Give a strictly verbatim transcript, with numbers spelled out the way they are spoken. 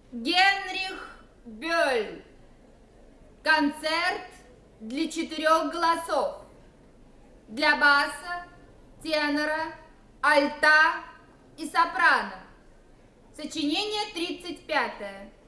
Генрих Бёль. Концерт для четырех голосов. Для баса, тенора, альта и сопрано. Сочинение тридцать пятое.